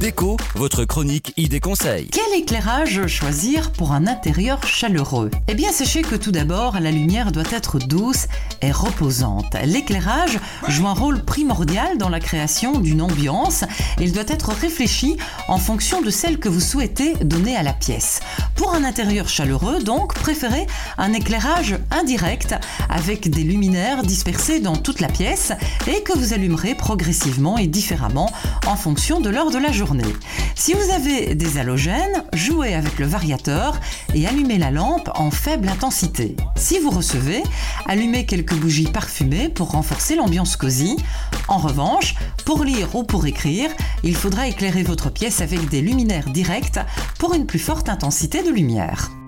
Déco, votre chronique idées conseils. Quel éclairage choisir pour un intérieur chaleureux ? Eh bien, sachez que tout d'abord, la lumière doit être douce et reposante. L'éclairage joue un rôle primordial dans la création d'une ambiance. Il doit être réfléchi en fonction de celle que vous souhaitez donner à la pièce. Pour un intérieur chaleureux, donc, préférez un éclairage indirect avec des luminaires dispersés dans toute la pièce et que vous allumerez progressivement et différemment en fonction de l'heure de la journée. Si vous avez des halogènes, jouez avec le variateur et allumez la lampe en faible intensité. Si vous recevez, allumez quelques bougies parfumées pour renforcer l'ambiance cosy. En revanche, pour lire ou pour écrire, il faudra éclairer votre pièce avec des luminaires directs pour une plus forte intensité de lumière.